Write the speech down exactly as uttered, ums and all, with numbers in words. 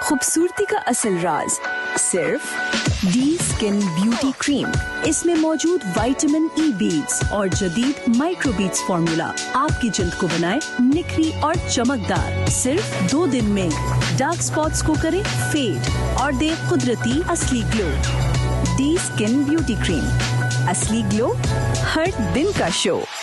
खूबसूरती का असल राज सिर्फ डी स्किन ब्यूटी क्रीम। इसमें मौजूद विटामिन ई बीड्स और जदीद माइक्रो बीड्स फॉर्मूला आपकी जल्द को बनाए निखरी और चमकदार। सिर्फ दो दिन में डार्क स्पॉट्स को करे फेड और दे कुदरती असली glow. D skin beauty cream, असली ग्लो हर दिन का शो।